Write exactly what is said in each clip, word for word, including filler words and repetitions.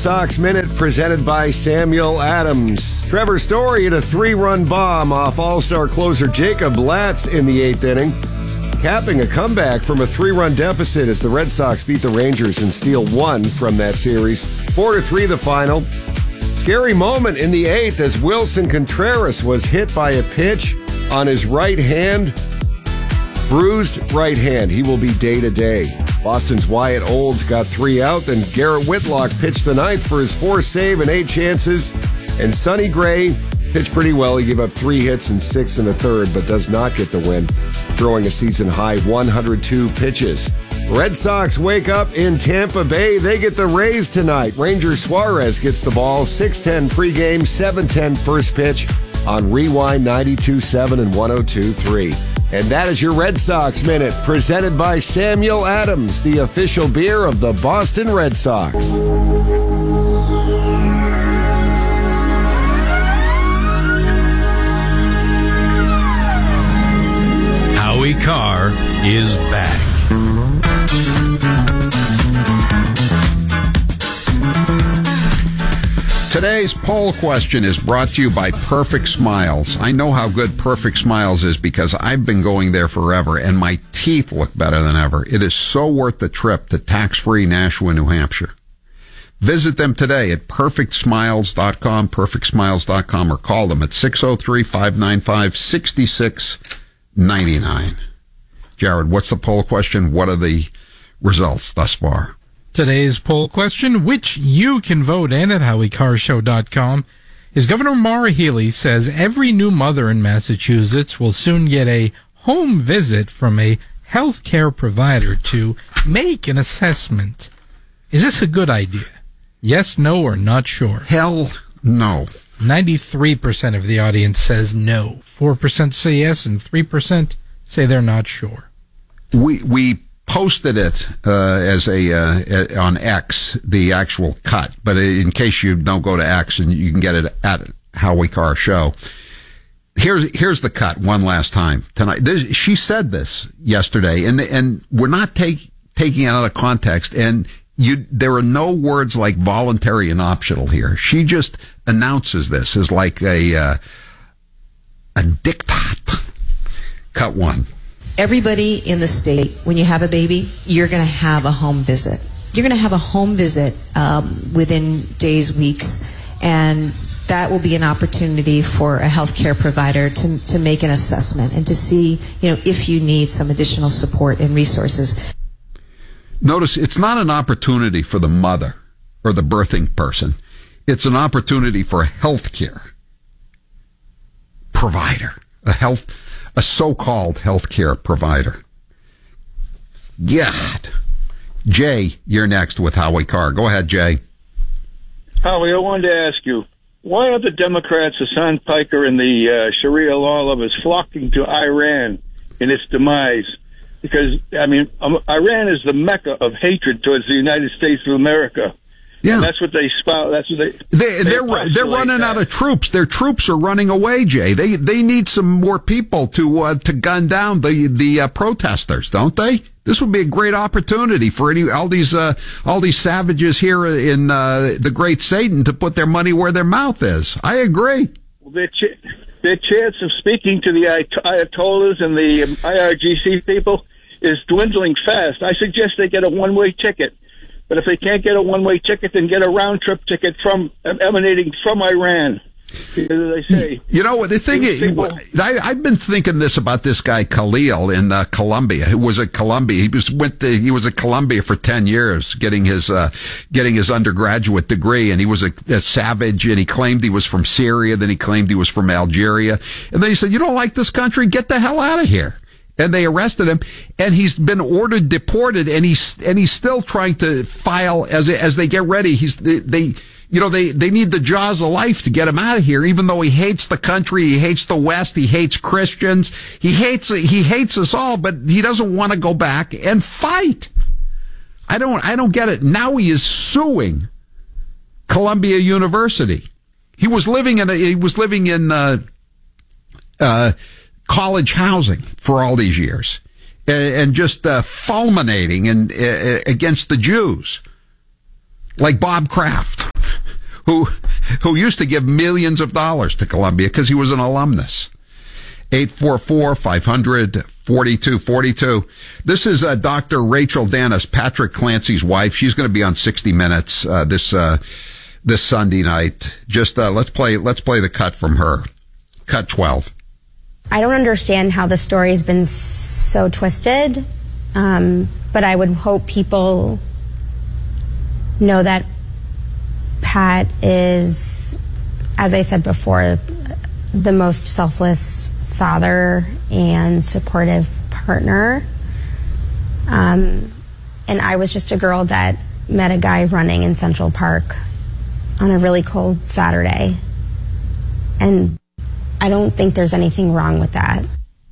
Sox Minute presented by Samuel Adams. Trevor Story hit a three-run bomb off All-Star closer Jacob Latz in the eighth inning, capping a comeback from a three-run deficit as the Red Sox beat the Rangers and steal one from that series. Four to three the final. Scary moment in the eighth as Wilson Contreras was hit by a pitch on his right hand. Bruised right hand. He will be day-to-day. Boston's Wyatt Olds got three out, then Garrett Whitlock pitched the ninth for his fourth save and eight chances. And Sonny Gray pitched pretty well. He gave up three hits and six in the third, but does not get the win, throwing a season-high one hundred two pitches. Red Sox wake up in Tampa Bay. They get the Rays tonight. Ranger Suarez gets the ball. six ten pregame, seven ten first pitch on Rewind ninety-two point seven and one oh two point three. And that is your Red Sox Minute, presented by Samuel Adams, the official beer of the Boston Red Sox. Howie Carr is back. Today's poll question is brought to you by Perfect Smiles. I know how good Perfect Smiles is because I've been going there forever, and my teeth look better than ever. It is so worth the trip to tax-free Nashua, New Hampshire. Visit them today at perfect smiles dot com, perfect smiles dot com, or call them at six oh three, five nine five, six six nine nine. Jared, what's the poll question? What are the results thus far? Today's poll question, which you can vote in at howie carr show dot com, is Governor Maura Healey says every new mother in Massachusetts will soon get a home visit from a health care provider to make an assessment. Is this a good idea? Yes, no, or not sure? Hell no. ninety-three percent of the audience says no. four percent say yes, and three percent say they're not sure. We we posted it uh, as a uh, on X, the actual cut. But in case you don't go to X, and you can get it at Howie Carr Show. Here's here's the cut one last time tonight. This, she said this yesterday, and and we're not take, taking it out of context. And you, there are no words like voluntary and optional here. She just announces this as like a uh, a diktat. Cut one. Everybody in the state, when you have a baby, you're going to have a home visit. You're going to have a home visit um, within days, weeks, and that will be an opportunity for a healthcare provider to to make an assessment and to see, you know, if you need some additional support and resources. Notice it's not an opportunity for the mother or the birthing person. It's an opportunity for a healthcare provider, a health. A so-called healthcare provider. God. Jay, you're next with Howie Carr. Go ahead, Jay. Howie, I wanted to ask you, why are the Democrats, Hassan Piker, and the uh, Sharia law lovers flocking to Iran in its demise? Because, I mean, um, Iran is the mecca of hatred towards the United States of America. Yeah, and that's what they spout. That's what they. They, they're they they're running that. out of troops. Their troops are running away, Jay. They they need some more people to uh, to gun down the the uh, protesters, don't they? This would be a great opportunity for any all these uh, all these savages here in uh, the Great Satan to put their money where their mouth is. I agree. Well, their ch- their chance of speaking to the Ayatollahs and the I R G C people is dwindling fast. I suggest they get a one way ticket. But if they can't get a one-way ticket, then get a round-trip ticket from emanating from Iran. Because, as I say, you know, the thing is, people, I, I've been thinking this about this guy Khalil in uh, Colombia, who was at Columbia. He was went to, he was at Columbia for ten years, getting his uh, getting his undergraduate degree, and he was a, a savage. And he claimed he was from Syria, then he claimed he was from Algeria, and then he said, "You don't like this country? Get the hell out of here." And they arrested him, and he's been ordered deported, and he's and he's still trying to file as as they get ready. He's they, they you know they they need the jaws of life to get him out of here. Even though he hates the country, he hates the West, he hates Christians, he hates he hates us all, but he doesn't want to go back and fight. I don't I don't get it. Now he is suing Columbia University. He was living in a, he was living in. Uh, uh, college housing for all these years and, and just uh, fulminating and uh, against the Jews like Bob Kraft. who who used to give millions of dollars to Columbia because he was an alumnus. eight four four, five hundred, forty-two forty-two. This is uh, Doctor Rachel Dennis, Patrick Clancy's wife. She's going to be on sixty minutes uh, this uh, this Sunday night. Just uh, let's play let's play the cut from her. Cut twelve. I don't understand how the story has been so twisted, um, but I would hope people know that Pat is, as I said before, the most selfless father and supportive partner. Um, and I was just a girl that met a guy running in Central Park on a really cold Saturday. And I don't think there's anything wrong with that.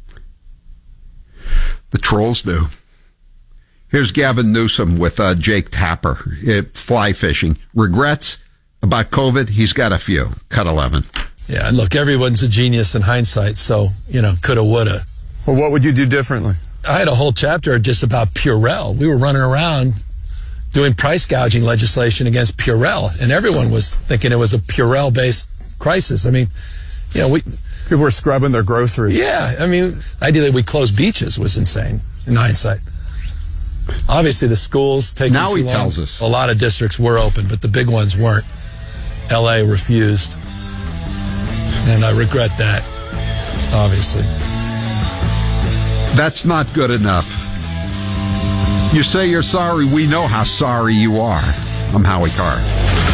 The trolls do. Here's Gavin Newsom with uh, Jake Tapper, uh, fly fishing. Regrets about COVID? He's got a few. Cut eleven. Yeah, and look, everyone's a genius in hindsight, so, you know, coulda, woulda. Well, what would you do differently? I had a whole chapter just about Purell. We were running around doing price gouging legislation against Purell, and everyone was thinking it was a Purell-based crisis. I mean, you know, we... People were scrubbing their groceries. Yeah, I mean, ideally we close beaches was insane in hindsight. Obviously, the schools taking now too he long. tells us. A lot of districts were open, but the big ones weren't. L A refused. And I regret that, obviously. That's not good enough. You say you're sorry. We know how sorry you are. I'm Howie Carr.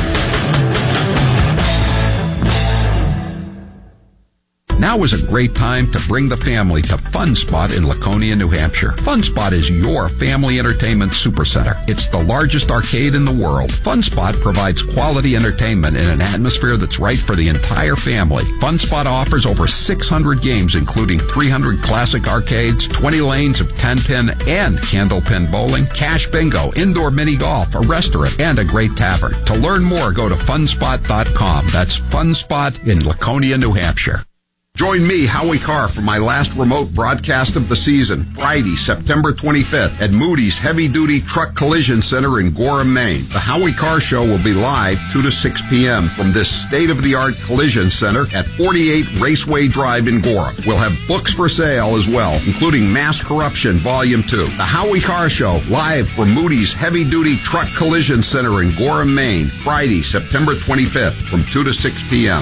Now is a great time to bring the family to Fun Spot in Laconia, New Hampshire. Fun Spot is your family entertainment supercenter. It's the largest arcade in the world. Fun Spot provides quality entertainment in an atmosphere that's right for the entire family. Fun Spot offers over six hundred games, including three hundred classic arcades, twenty lanes of ten-pin and candlepin bowling, cash bingo, indoor mini golf, a restaurant, and a great tavern. To learn more, go to fun spot dot com. That's Fun Spot in Laconia, New Hampshire. Join me, Howie Carr, for my last remote broadcast of the season, Friday, September twenty-fifth, at Moody's Heavy Duty Truck Collision Center in Gorham, Maine. The Howie Carr Show will be live two to six p.m. from this state-of-the-art collision center at forty-eight Raceway Drive in Gorham. We'll have books for sale as well, including Mass Corruption Volume two. The Howie Carr Show, live from Moody's Heavy Duty Truck Collision Center in Gorham, Maine, Friday, September twenty-fifth, from two to six p.m.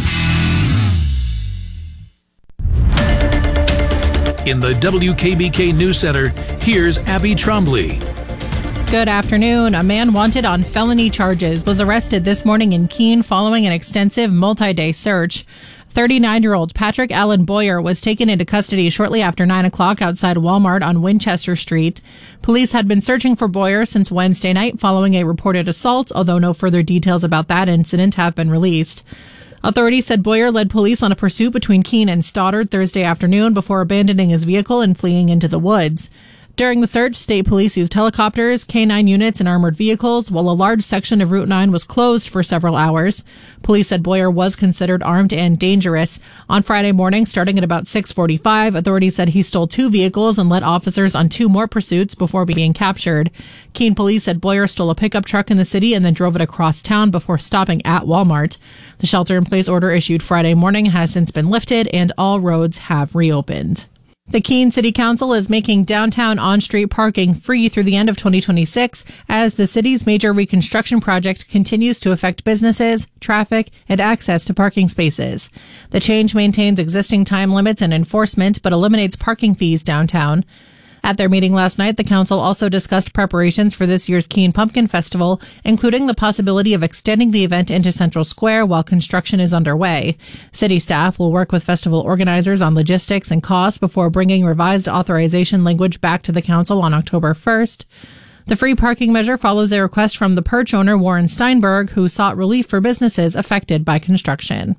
In the W K B K News Center, here's Abby Trombley. Good afternoon. A man wanted on felony charges was arrested this morning in Keene following an extensive multi-day search. thirty-nine-year-old Patrick Allen Boyer was taken into custody shortly after nine o'clock outside Walmart on Winchester Street. Police had been searching for Boyer since Wednesday night following a reported assault, although no further details about that incident have been released. Authorities said Boyer led police on a pursuit between Keene and Stoddard Thursday afternoon before abandoning his vehicle and fleeing into the woods. During the search, state police used helicopters, K nine units, and armored vehicles, while a large section of Route nine was closed for several hours. Police said Boyer was considered armed and dangerous. On Friday morning, starting at about six forty-five, authorities said he stole two vehicles and led officers on two more pursuits before being captured. Keene police said Boyer stole a pickup truck in the city and then drove it across town before stopping at Walmart. The shelter-in-place order issued Friday morning has since been lifted, and all roads have reopened. The Keene City Council is making downtown on-street parking free through the end of twenty twenty-six as the city's major reconstruction project continues to affect businesses, traffic, and access to parking spaces. The change maintains existing time limits and enforcement, but eliminates parking fees downtown. At their meeting last night, the council also discussed preparations for this year's Keene Pumpkin Festival, including the possibility of extending the event into Central Square while construction is underway. City staff will work with festival organizers on logistics and costs before bringing revised authorization language back to the council on October first. The free parking measure follows a request from the Perch owner Warren Steinberg, who sought relief for businesses affected by construction.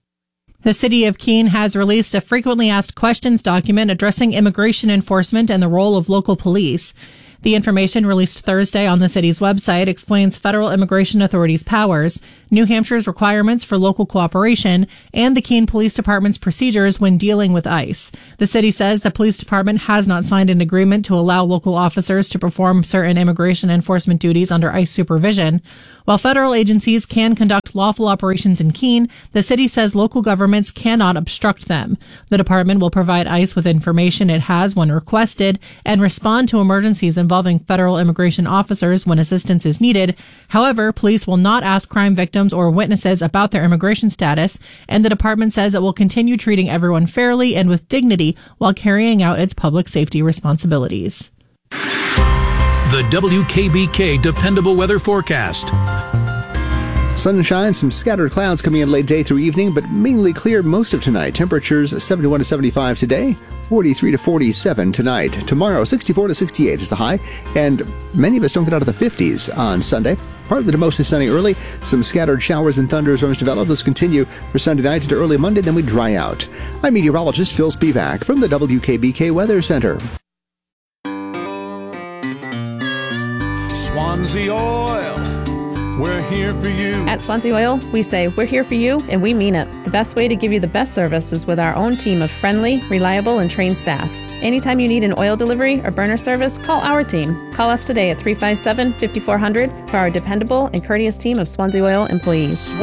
The City of Keene has released a frequently asked questions document addressing immigration enforcement and the role of local police. The information released Thursday on the city's website explains federal immigration authorities' powers, New Hampshire's requirements for local cooperation, and the Keene Police Department's procedures when dealing with ICE. The city says the police department has not signed an agreement to allow local officers to perform certain immigration enforcement duties under ICE supervision. While federal agencies can conduct lawful operations in Keene, the city says local governments cannot obstruct them. The department will provide ICE with information it has when requested and respond to emergencies involving federal immigration officers when assistance is needed. However, police will not ask crime victims or witnesses about their immigration status, and the department says it will continue treating everyone fairly and with dignity while carrying out its public safety responsibilities. The W K B K Dependable Weather Forecast. Sunshine, some scattered clouds coming in late day through evening, but mainly clear most of tonight. Temperatures seventy-one to seventy-five today, forty-three to forty-seven tonight. Tomorrow, sixty-four to sixty-eight is the high, and many of us don't get out of the fifties on Sunday. Partly to mostly sunny early. Some scattered showers and thunderstorms develop. Those continue for Sunday night into early Monday, then we dry out. I'm meteorologist Phil Spivak from the W K B K Weather Center. Swansea Oil, we're here for you. At Swansea Oil, we say we're here for you, and we mean it. The best way to give you the best service is with our own team of friendly, reliable, and trained staff. Anytime you need an oil delivery or burner service, call our team. Call us today at three five seven, five four zero zero for our dependable and courteous team of Swansea Oil employees.